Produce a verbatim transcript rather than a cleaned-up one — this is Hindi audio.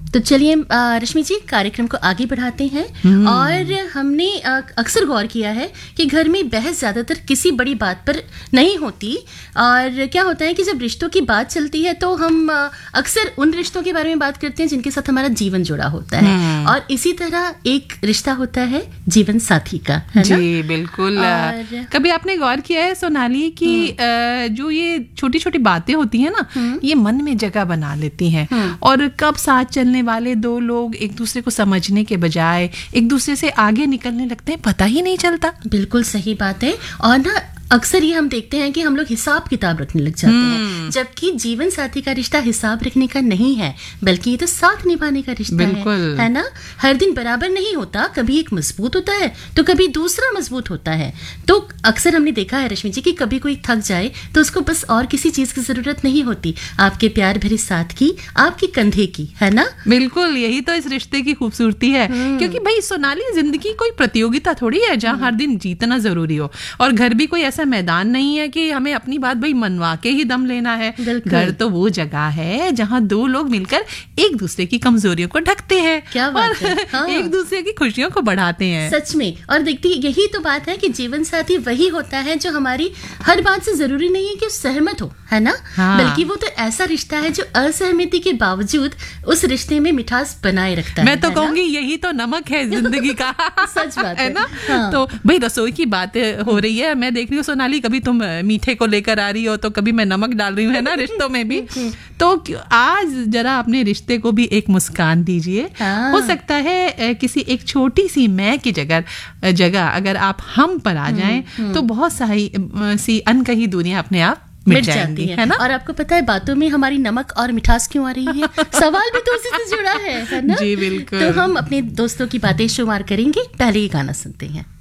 तो चलिए रश्मि जी, कार्यक्रम को आगे बढ़ाते हैं। और हमने अक्सर गौर किया है कि घर में बहस ज्यादातर किसी बड़ी बात पर नहीं होती, और क्या होता है कि जब रिश्तों की बात चलती है तो हम अक्सर उन रिश्तों के बारे में बात करते हैं जिनके साथ हमारा जीवन जुड़ा होता है, और इसी तरह एक रिश्ता होता है जीवन साथी का, है ना? जी बिल्कुल। और... कभी आपने गौर किया है सोनाली कि जो ये छोटी छोटी बातें होती है ना, ये मन में जगह बना लेती हैं, और कब साथ चलने वाले दो लोग एक दूसरे को समझने के बजाय एक दूसरे से आगे निकलने लगते हैं, पता ही नहीं चलता। बिल्कुल सही बात है। और ना अक्सर ये हम देखते हैं कि हम लोग हिसाब किताब रखने लग जाते हैं, जबकि जीवन साथी का रिश्ता हिसाब रखने का नहीं है, बल्कि ये तो साथ निभाने का रिश्ता है, है ना? हर दिन बराबर नहीं होता, कभी एक मजबूत होता है तो कभी दूसरा मजबूत होता है। तो अक्सर हमने देखा है रश्मि जी कि कभी कोई थक जाए तो उसको बस और किसी चीज की जरूरत नहीं होती, आपके प्यार भरे साथ की, आपके कंधे की, है ना? बिल्कुल, यही तो इस रिश्ते की खूबसूरती है। क्योंकि भाई सोनाली, जिंदगी कोई प्रतियोगिता थोड़ी है जहाँ हर दिन जीतना जरूरी हो, और घर भी कोई ऐसा मैदान नहीं है कि हमें अपनी बात भाई मनवा के ही दम लेना है। घर तो वो जगह है जहाँ दो लोग मिलकर एक दूसरे की कमजोरियों को ढकते हैं, क्या बात है? हाँ। एक दूसरे की खुशियों को बढ़ाते हैं। सच में। और देखती, यही तो बात है कि जीवन साथी वही होता है जो हमारी हर बात से जरूरी नहीं है कि सहमत हो, है ना? हाँ। बल्कि वो तो ऐसा रिश्ता है जो असहमति के बावजूद उस रिश्ते में मिठास बनाए रखता है। मैं तो कहूंगी यही तो नमक है जिंदगी का। सच बात है ना? हाँ। तो भाई रसोई की बात हो रही है, मैं देख रही हूँ सोनाली, कभी तुम मीठे को लेकर आ रही हो तो कभी मैं नमक डाल रही हूँ, है ना, रिश्तों में भी। तो आज जरा अपने रिश्ते को भी एक मुस्कान दीजिए। हाँ। हो सकता है किसी एक छोटी सी मैं की जगह जगह अगर आप हम पर आ जाएं तो बहुत सारी सी अनकही दूरियां अपने आप मिट जाती है, है ना? और आपको पता है बातों में हमारी नमक और मिठास क्यों आ रही है? सवाल भी तो उसी से जुड़ा है, है ना? जी बिल्कुल। तो हम अपने दोस्तों की बातें शुमार करेंगे, पहले ये गाना सुनते हैं।